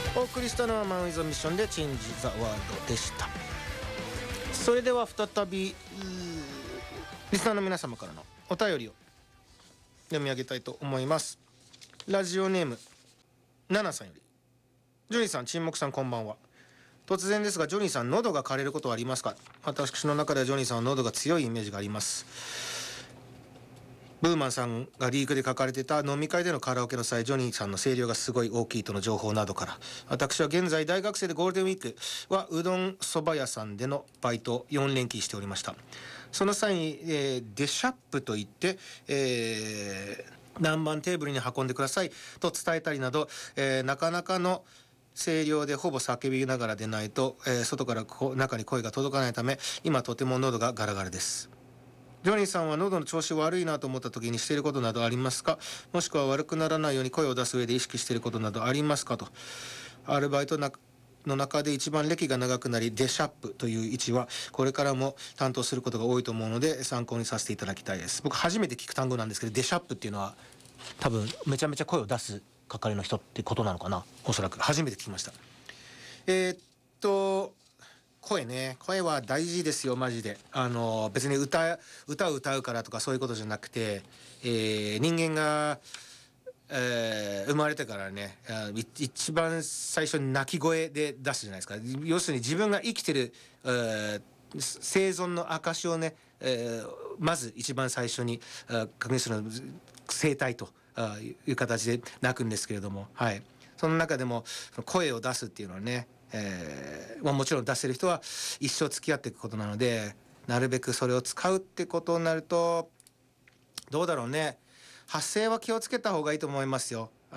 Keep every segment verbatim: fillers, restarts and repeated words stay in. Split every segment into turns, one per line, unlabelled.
お送りしたのはマン・ウィズ・ミッションでチェンジ・ザ・ワールドでした。それでは再びリスナーの皆様からのお便りを読み上げたいと思います。ラジオネームナナさんより、ジョニーさん、沈黙さん、こんばんは。突然ですが、ジョニーさん、喉が枯れることはありますか？私の中ではジョニーさんは喉が強いイメージがあります。ブーマンさんがリークで書かれていた飲み会でのカラオケの際、ジョニーさんの声量がすごい大きいとの情報などから、私は現在大学生でゴールデンウィークはうどんそば屋さんでのバイトよん連勤しておりました。その際に、えー、デシャップといって、えー、何番テーブルに運んでくださいと伝えたりなど、えー、なかなかの声量でほぼ叫びながらでないと、えー、外からこ中に声が届かないため、今とても喉がガラガラです。ジョニーさんは喉の調子悪いなと思った時にしていることなどありますか？もしくは悪くならないように声を出す上で意識していることなどありますかと。アルバイトなの中で一番歴が長くなり、デシャップという位置はこれからも担当することが多いと思うので、参考にさせていただきたいです。僕初めて聞く単語なんですけど、デシャップっていうのは多分めちゃめちゃ声を出す係の人ってことなのかな。おそらく初めて聞きました。えー、っと声ね、声は大事ですよ、マジで。あの別に歌歌を歌うからとかそういうことじゃなくて、えー、人間が、えー、生まれてからね、一番最初に泣き声で出すじゃないですか。要するに自分が生きてる、えー、生存の証をね、えー、まず一番最初に確認するのは声帯という形で泣くんですけれども、はい、その中でも声を出すっていうのはね、えーまあ、もちろん出せる人は一生付き合っていくことなので、なるべくそれを使うってことになるとどうだろうね、発声は気をつけた方がいいと思いますよ。うん、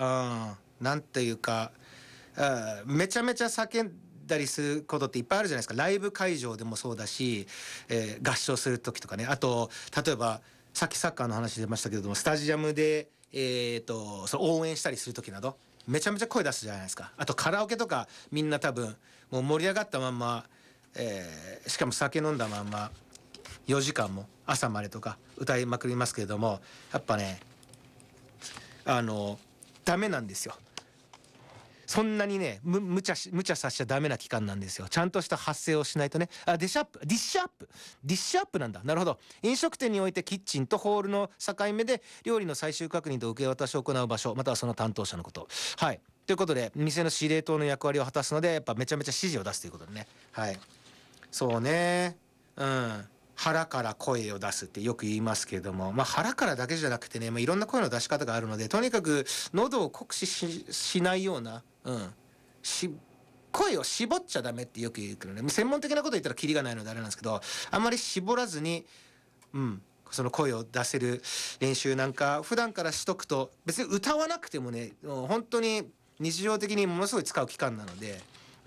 なんていうか、うん、めちゃめちゃ叫んだりすることっていっぱいあるじゃないですか。ライブ会場でもそうだし、えー、合唱する時とかね。あと例えばさっきサッカーの話出ましたけれども、スタジアムで、えー、とその応援したりする時などめちゃめちゃ声出すじゃないですか。あとカラオケとかみんな多分もう盛り上がったまんま、えー、しかも酒飲んだまんまよじかんも朝までとか歌いまくりますけれども、やっぱね、あのダメなんですよ。そんなにね、む無茶し無茶させちゃダメな期間なんですよ。ちゃんとした発声をしないとね。あ、ディッシュアップディッシュアップディッシュアップなんだ。なるほど。飲食店においてキッチンとホールの境目で料理の最終確認と受け渡しを行う場所、またはその担当者のこと。はい、ということで店の司令塔の役割を果たすので、やっぱめちゃめちゃ指示を出すということでね。はい、そうね、うん、腹から声を出すってよく言いますけれども、まあ、腹からだけじゃなくてね、まあ、いろんな声の出し方があるので、とにかく喉を酷使 し, しないような、うん、し声を絞っちゃダメってよく言うけどね、専門的なこと言ったらキリがないのであれなんですけど、あんまり絞らずに、うん、その声を出せる練習なんか普段からしとくと、別に歌わなくてもね、もう本当に日常的にものすごい使う期間なので、うん、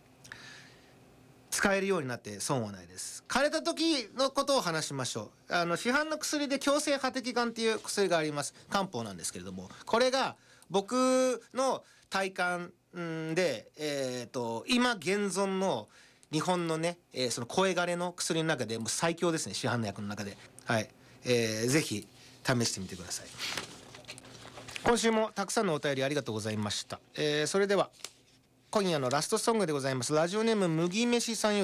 使えるようになって損はないです。枯れた時のことを話しましょう。あの市販の薬で強制破滴丸っていう薬があります。漢方なんですけれども、これが僕の体感で、えー、と今現存の日本のね、えー、その声枯れの薬の中でもう最強ですね、市販の薬の中で。はい、えー、ぜひ試してみてください。今週もたくさんのお便りありがとうございました。えー、それでは今夜のラストソングでございます。ラジオネーム麦飯さんより